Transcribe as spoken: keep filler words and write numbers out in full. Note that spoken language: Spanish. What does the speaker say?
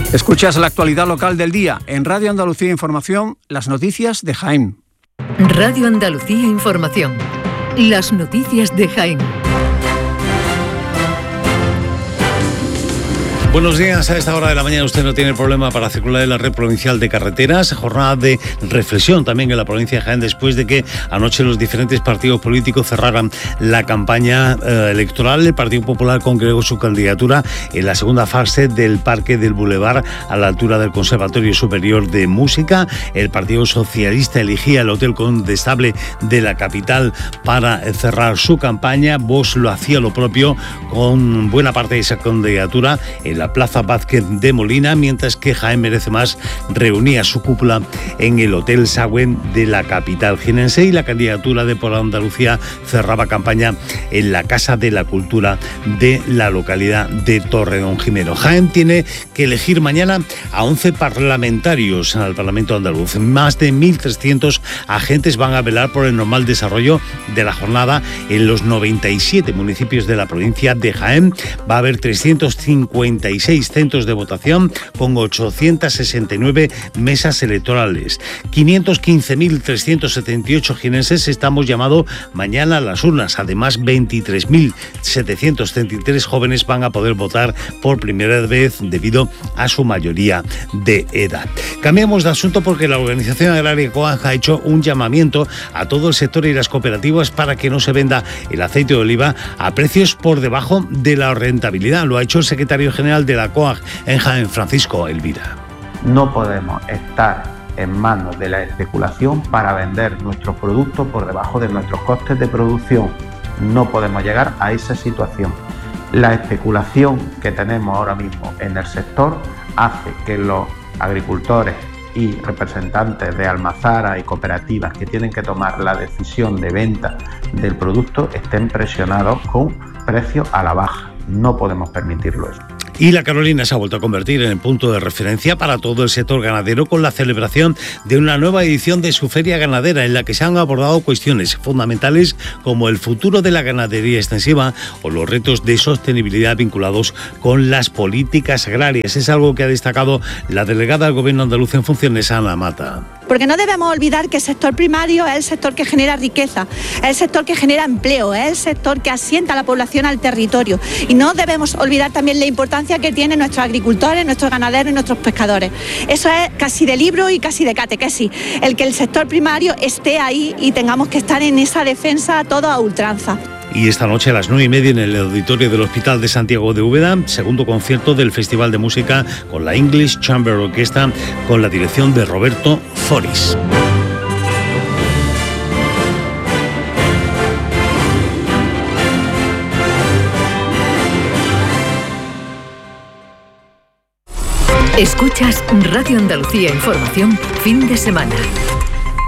Escuchas la actualidad local del día en Radio Andalucía Información, las noticias de Jaén. Radio Andalucía Información, las noticias de Jaén. Buenos días. A esta hora de la mañana usted no tiene problema para circular en la red provincial de carreteras. Jornada de reflexión también en la provincia de Jaén después de que anoche los diferentes partidos políticos cerraran la campaña eh, electoral. El Partido Popular congregó su candidatura en la segunda fase del Parque del Boulevard a la altura del Conservatorio Superior de Música. El Partido Socialista elegía el Hotel Condestable de la capital para cerrar su campaña. Vox lo hacía lo propio con buena parte de esa candidatura en la Plaza Vázquez de Molina, mientras que Jaén Merece Más reunía su cúpula en el Hotel Sagüen de la capital jienense, y la candidatura de Por Andalucía cerraba campaña en la Casa de la Cultura de la localidad de Torredonjimeno. Jaén tiene que elegir mañana a once parlamentarios al Parlamento andaluz. Más de mil trescientos agentes van a velar por el normal desarrollo de la jornada en los noventa y siete municipios de la provincia de Jaén. Va a haber trescientos cincuenta y seis centros de votación con ochocientas sesenta y nueve mesas electorales. quinientos quince mil trescientos setenta y ocho jienenses estamos llamados mañana a las urnas. Además, veintitrés mil setecientos treinta y tres jóvenes van a poder votar por primera vez debido a su mayoría de edad. Cambiamos de asunto porque la organización agraria COAG ha hecho un llamamiento a todo el sector y las cooperativas para que no se venda el aceite de oliva a precios por debajo de la rentabilidad. Lo ha hecho el secretario general de la COAG en Jaén, Francisco Elvira. No podemos estar en manos de la especulación para vender nuestros productos por debajo de nuestros costes de producción. No podemos llegar a esa situación. La especulación que tenemos ahora mismo en el sector hace que los agricultores y representantes de almazaras y cooperativas que tienen que tomar la decisión de venta del producto estén presionados con precios a la baja. No podemos permitirlo eso. Y la Carolina se ha vuelto a convertir en el punto de referencia para todo el sector ganadero con la celebración de una nueva edición de su feria ganadera, en la que se han abordado cuestiones fundamentales como el futuro de la ganadería extensiva o los retos de sostenibilidad vinculados con las políticas agrarias. Es algo que ha destacado la delegada del Gobierno andaluz en funciones, Ana Mata. Porque no debemos olvidar que el sector primario es el sector que genera riqueza, es el sector que genera empleo, es el sector que asienta a la población al territorio. Y no debemos olvidar también la importancia que tienen nuestros agricultores, nuestros ganaderos y nuestros pescadores. Eso es casi de libro y casi de catequesis, el que el sector primario esté ahí y tengamos que estar en esa defensa todo a ultranza. Y esta noche a las nueve y media en el auditorio del Hospital de Santiago de Úbeda, segundo concierto del Festival de Música con la English Chamber Orchestra con la dirección de Roberto Foris. Escuchas Radio Andalucía Información, fin de semana.